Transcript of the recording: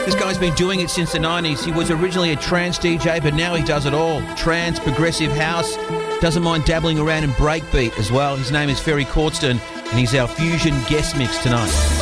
This guy's been doing it since the 90s. He was originally a trance DJ, but now he does it all. Trance, progressive house, doesn't mind dabbling around in breakbeat as well. His name is Ferry Cordston, and he's our Fusion guest mix tonight.